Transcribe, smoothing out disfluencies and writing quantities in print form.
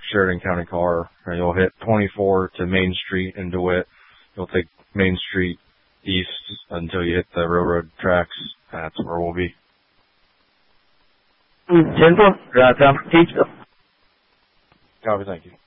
Sheridan County car, and you'll hit 24 to Main Street in DeWitt. You'll take Main Street east until you hit the railroad tracks. That's where we'll be. 10-4. Teach them. Copy, thank you.